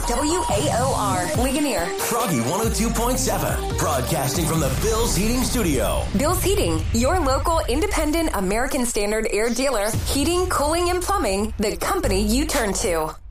WAOR, Ligonier. Froggy 102.7, broadcasting from the Bill's Heating Studio. Bill's Heating, your local independent American Standard air dealer. Heating, cooling, and plumbing, the company you turn to.